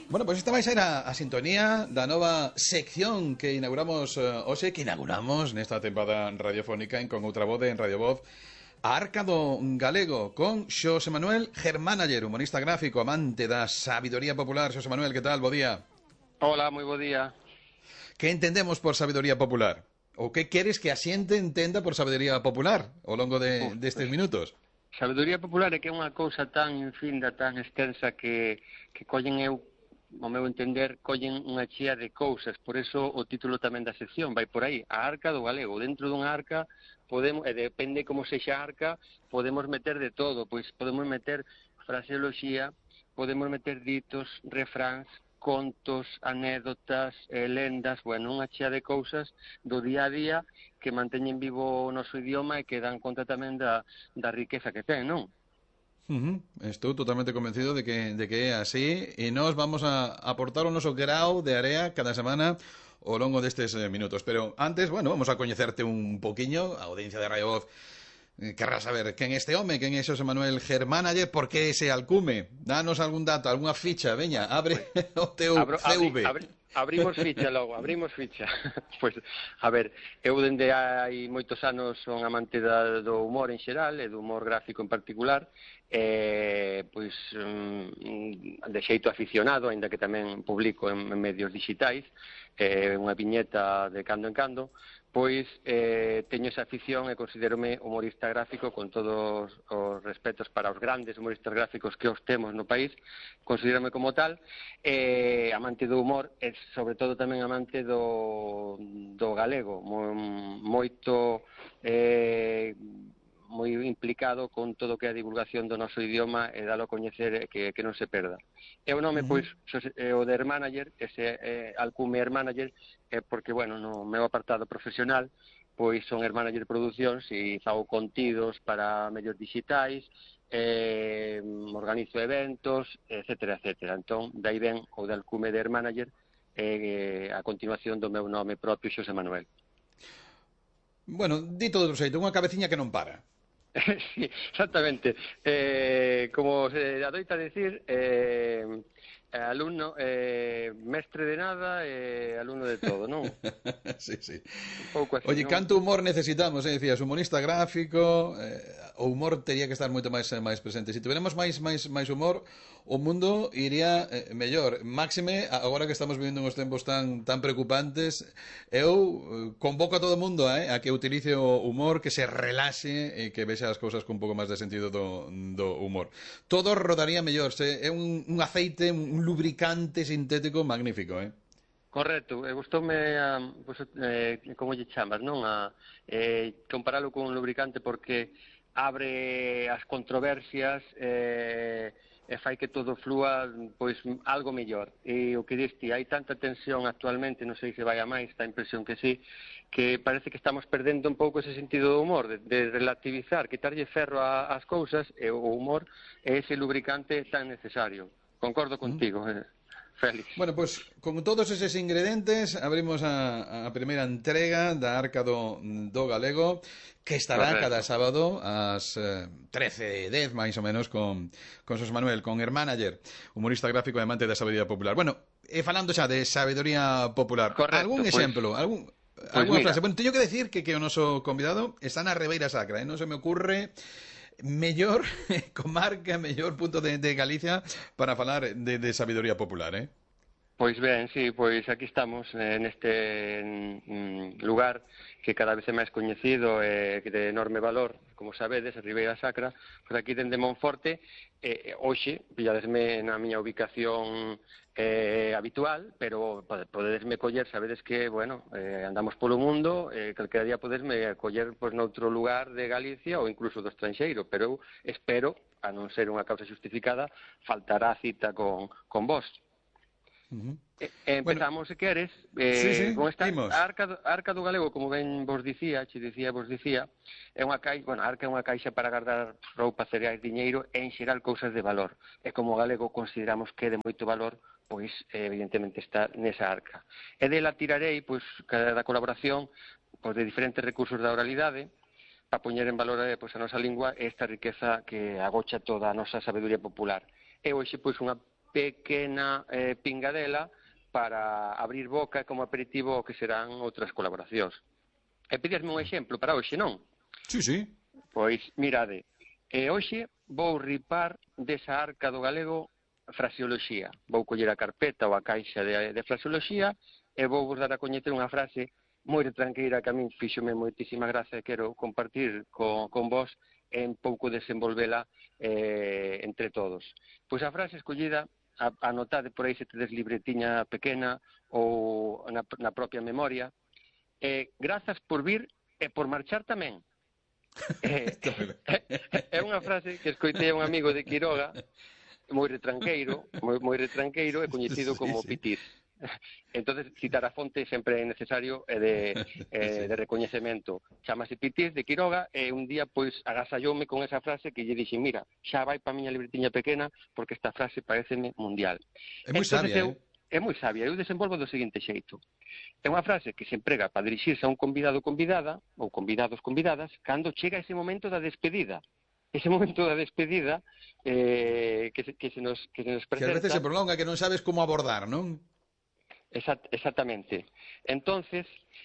Bueno, pois esta vai ser a sintonía da nova sección que inauguramos hoxe, que inauguramos nesta tempada radiofónica en Con outra voz en Radio Voz, a Arca do Galego, con Xosé Manuel Germánayer, humorista gráfico, amante da sabiduría popular. Xosé Manuel, que tal? Bo día. Hola, moi bo día. Que entendemos por sabiduría popular? Ou que queres que a xente entenda por sabiduría popular ao longo destes minutos? Sabedoría popular é que é unha cousa tan infinda, tan extensa que collen ao meu entender, collen unha chea de cousas. Por eso o título tamén da sección vai por aí, a Arca do Galego. Dentro dunha arca, podemos, e depende como sexa a arca, podemos meter de todo. Pois podemos meter fraseoloxía, podemos meter ditos, refráns, contos, anécdotas, lendas, bueno, unha chea de cousas do día a día que manteñen vivo o noso idioma e que dan conta tamén da riqueza que ten, non? Estou totalmente convencido de que é así e nós vamos a aportar o noso grau de area cada semana ao longo destes minutos. Pero antes, bueno, vamos a coñecerte un poquiño, a audiencia de Radio Voz querrá saber quen é este home, quen é Xosé Manuel Germánayer, por que ese alcume. Danos algún dato, algunha ficha, veña, abre o teu CV. Abrimos ficha logo, abrimos ficha. Pois, a ver, eu dende hai moitos anos son amante do humor en xeral e do humor gráfico en particular, pois de xeito aficionado, aínda que tamén publico en medios digitais, unha viñeta de cando en cando, pois teño esa afición e considérome humorista gráfico con todos os respetos para os grandes humoristas gráficos que os temos no país, considérome como tal, amante do humor e sobre todo tamén amante do galego, moito moi implicado con todo o que é a divulgación do noso idioma e dalo a coñecer que non se perda. E o nome, pois, o de Hermánayer, ese alcume Hermánayer, é porque, bueno, no meu apartado profesional, pois son Hermánayer Producións e fago contidos para medios digitais, organizo eventos, etcétera, etcétera. Entón, dai ben o de alcume de Hermánayer a continuación do meu nome propio, Xosé Manuel. Bueno, dito de outro xeito, unha cabeciña que non para. Sí, exactamente. Como se adoita decir, alumno, mestre de nada e alumno de todo, non? Sí, sí. Un pouco así, Oye, non? canto humor necesitamos, decías, humorista gráfico, o humor tería que estar moito máis presente. Se tuveramos máis humor, o mundo iría mellor. Máxime, agora que estamos vivindo uns tempos tan preocupantes, eu convoco a todo o mundo a que utilice o humor, que se relaxe e que vexa as cousas con un pouco máis de sentido do humor. Todo rodaría mellor, é un aceite, un lubricante sintético magnífico, Correcto, gustoume pues, como lle chamas, non? Comparalo con un lubricante porque abre as controversias e fai que todo flúa pois algo mellor. E o que diste, hai tanta tensión actualmente, non sei se vai a máis, dá a impresión que sí, que parece que estamos perdendo un pouco ese sentido do humor, de relativizar, quitarlle ferro ás cousas, e o humor é ese lubricante tan necesario. Concordo contigo, Félix. Bueno, pois, con todos eses ingredientes, abrimos a primeira entrega da Arca do Galego, que estará cada sábado ás 13:10, máis ou menos, con Xosé Manuel, con Hermánayer, humorista gráfico e amante da sabiduría popular. Bueno, falando xa de sabiduría popular, correcto, algún exemplo, alguna frase? Bueno, teño que decir que o noso convidado está na Ribeira Sacra, non se me ocurre mellor comarca, mellor punto de Galicia para falar de sabiduría popular, Pois ben, sí, pois aquí estamos neste lugar que cada vez é máis coñecido e que de enorme valor, como sabedes, a Ribeira Sacra, pois aquí dende Monforte, hoxe, pilladesme na miña ubicación habitual, pero podedesme coller, sabedes que, bueno, andamos polo mundo, calquera día podesme coller pois, noutro lugar de Galicia ou incluso do estranxeiro, pero eu espero, a non ser unha causa justificada, faltará a cita con vos. Empezamos, se queres, con esta Arca do Galego, como ben vos dicía, é unha caixa, bueno, a arca é unha caixa para guardar roupa, cereais, diñeiro e en xeral cousas de valor. E como galego consideramos que é de moito valor, pois evidentemente está nesa arca. E dela tirarei, pois, da colaboración pois, de diferentes recursos da oralidade para poñer en valor pois, a nosa lingua e esta riqueza que agocha toda a nosa sabedoría popular. E hoxe, pois, unha pequena pingadela para abrir boca como aperitivo que serán outras colaboracións. E pedíasme un exemplo para hoxe, non? Sí, sí. Pois, mirade, hoxe vou ripar desa arca do galego fraseoloxía. Vou coller a carpeta ou a caixa de fraseoloxía e vou vos dar a coñecer unha frase moi retranqueira que a min fíxome moitísima gracia e quero compartir con vos e un pouco desenvolvela entre todos. Pois a frase escollida, anotade por aí se tedes libretiña pequena ou na propia memoria, grazas por vir e por marchar tamén. É unha frase que escoitei a un amigo de Quiroga, moi retranqueiro e coñecido como Pitis. Entonces, citar a fonte sempre é necesario de recoñecemento. Chámase Pitis de Quiroga e un día, pois, agasalloume con esa frase que lle dixen, mira, xa vai pa miña libretiña pequena porque esta frase pareceme mundial. É moi sabia, É moi sabia, eu desenvolvo do seguinte xeito. É unha frase que se emprega para dirixirse a un convidado ou convidada, ou convidados convidadas, cando chega ese momento da despedida. Ese momento da despedida que se nos presenta. Que ás veces se prolonga, que non sabes como abordar, non? Exactamente. Entonces,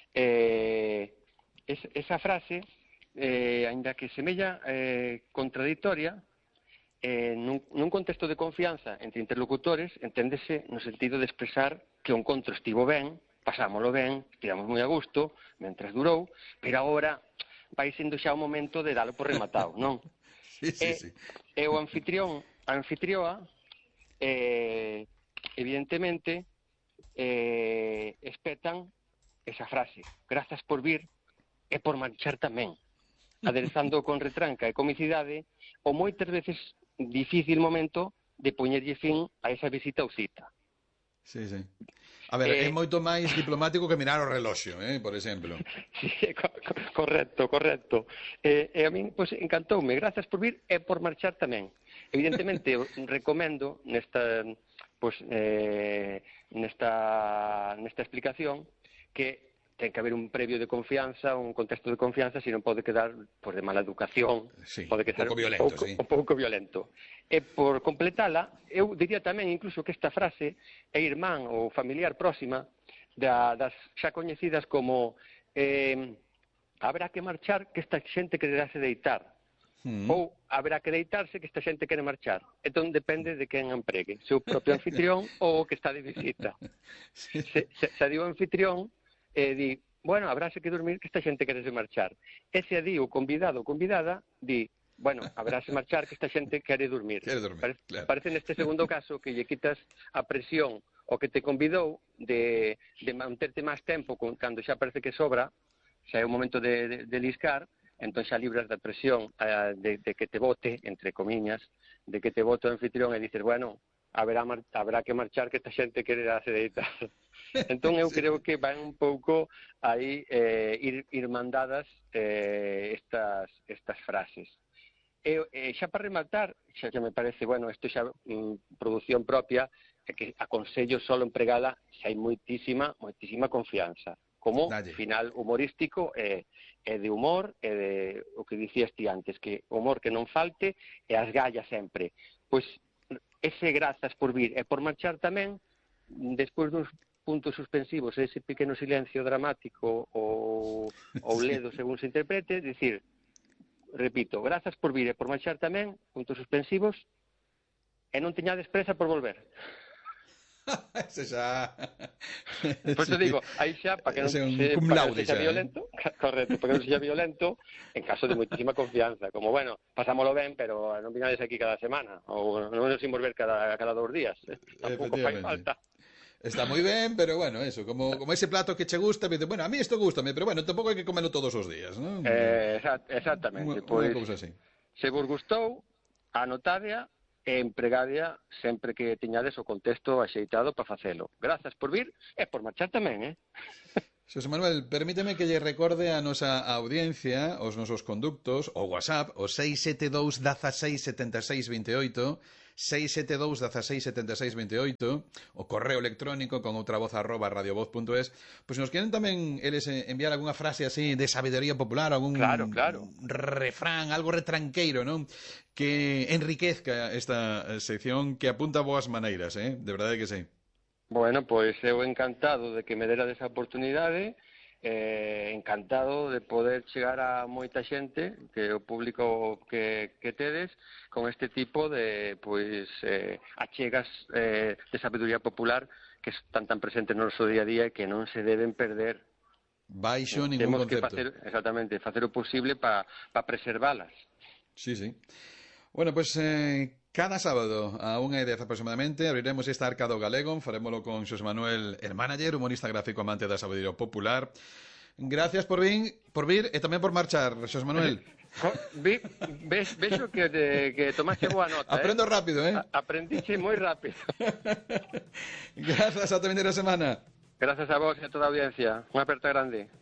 esa frase, aínda que semella contradictoria, nun contexto de confianza entre interlocutores, enténdese no sentido de expresar que o encontro estivo ben, pasámolo ben, estivemos moi a gusto, mentras durou, pero agora vai sendo xa o momento de dalo por rematado, non? Sí. E o anfitrión, a anfitrioa, evidentemente, espetan esa frase, grazas por vir e por marchar tamén, aderezando con retranca e comicidade o moitas veces difícil momento de poñerlle fin a esa visita ou cita. Sí. A ver, é moito máis diplomático que mirar o reloxo, por exemplo. Sí, correcto. E a min, pois, encantoume, grazas por vir e por marchar tamén. Evidentemente, recomendo nesta explicación que ten que haber un previo de confianza, un contexto de confianza, se non pode quedar de mala educación, sí, pode quedar un pouco violento. E por completala, eu diría tamén incluso que esta frase é irmán ou familiar próxima das xa coñecidas como haberá que marchar que esta xente quererase deitar. Ou haberá que deitarse que esta xente quere marchar. Entón depende de quen empregue, se o propio anfitrión ou o que está de visita. Se di o anfitrión, di, bueno, habráse que dormir que esta xente querese marchar. E se di o convidado ou convidada, di, bueno, habráse marchar que esta xente quere dormir. Claro. Parece neste segundo caso que lle quitas a presión o que te convidou de manterte máis tempo cando xa parece que sobra, xa é o momento de liscar, entón xa libras da presión de que te vote, entre comiñas, de que te vote o anfitrión e dices, bueno, habrá que marchar que esta xente quere darse deitar. Entón eu creo que van un pouco aí ir mandadas estas frases. E xa para rematar, xa que me parece, bueno, isto xa produción propia, que aconsello solo empregala xa hai moitísima confianza. Como final humorístico e de humor e de o que dicías ti antes, que o humor que non falte e as gallas sempre. Pois ese grazas por vir e por marchar tamén, despois dos puntos suspensivos, ese pequeno silencio dramático ou ledo según se interprete, dicir, repito, grazas por vir e por marchar tamén, puntos suspensivos, e non teñades presa por volver. Ese xa... Pois te digo, aí xa, para que non sexa violento, correcto, para que non sexa violento, en caso de moitísima confianza, como, bueno, pasámolo ben, pero non vinades aquí cada semana, ou non nos imos ver cada 2 días, tampouco fai falta. Está moi ben, pero bueno, eso, como ese plato que che gusta, me dice, bueno, a mí isto gustame, pero bueno, tampouco hai que comelo todos os días, non? Exactamente, pois, se vos gustou, anotádea e empregadea sempre que teñades o contexto axeitado para facelo. Grazas por vir e por marchar tamén, Xosé Manuel, permíteme que lle recorde a nosa audiencia os nosos conductos, o WhatsApp, o 672 16 76 28, 672 16 76 28, o correo electrónico con outra voz @radiovoz.es. Pois nos queren tamén eles enviar algunha frase así de sabedoría popular, algún Claro, claro. refrán, algo retranqueiro, non? Que enriquezca esta sección, que apunta boas maneiras, de verdade que sí. Bueno, pois eu encantado de que me dera esa oportunidade, encantado de poder chegar a moita xente, que o público que tedes, con este tipo de achegas de sabedoría popular que están tan presentes no noso día a día e que non se deben perder. Baixo ningún Temos concepto. que facer o posible para preservalas. Sí, sí. Bueno, pues cada sábado a 1:10 aproximadamente abriremos esta Arca do Galego. Farémolo con Xosé Manuel, el manager, humorista gráfico amante da sabedoría popular. Gracias por vir e tamén por marchar, Xosé Manuel. Vexo que tomaste boa nota. Aprendo rápido, Aprendiche moi rápido. Grazas, ata a vindeira semana. Grazas a vos e a toda a audiencia. Unha aperta grande.